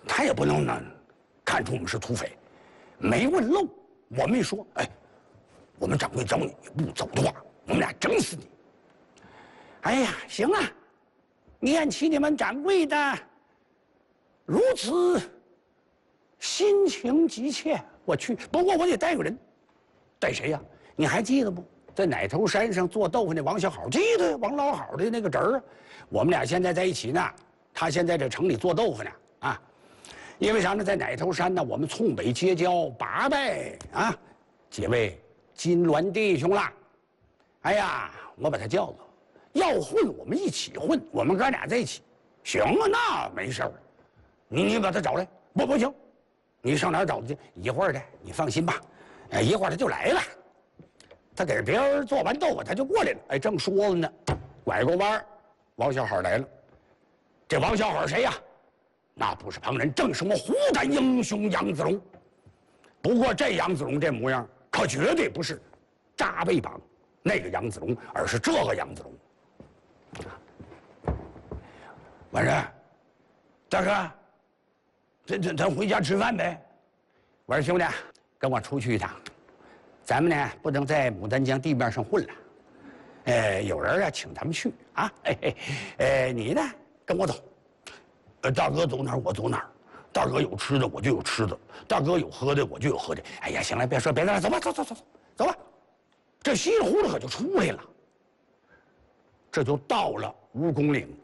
他也不能呢看出我们是土匪，没问漏。我们一说，哎，我们掌柜找你，不走的话，我们俩整死你。哎呀，行啊，念起你们掌柜的如此心情急切，我去。不过我得带个人，带谁呀？你还记得不？在奶头山上做豆腐那王小好，记得王老好的那个侄儿啊。我们俩现在在一起呢，他现在这城里做豆腐呢啊。因为啥呢？在奶头山呢，我们从北结交8拜啊，几位金銮弟兄啦。哎呀，我把他叫了，要混我们一起混，我们哥俩在一起，行啊，那没事儿。你把他找来，不行，你上哪儿找他去？一会儿的，你放心吧，哎，一会儿他就来了。他给别人做完豆腐，他就过来了。哎，正说了呢，拐过弯，王小好来了。这王小好谁呀？那不是旁人，正是我虎胆英雄杨子荣。不过这杨子荣这模样，可绝对不是扎背膀那个杨子荣，而是这个杨子荣。晚上，大哥，咱回家吃饭呗。我说兄弟，跟我出去一趟，咱们呢不能在牡丹江地面上混了。有人啊请咱们去啊，你呢跟我走。大哥走哪儿我走哪儿，大哥有吃的我就有吃的，大哥有喝的我就有喝的。哎呀，行了，别说别的了，走吧，走吧。这稀里糊涂可就出来了，这就到了蜈蚣岭。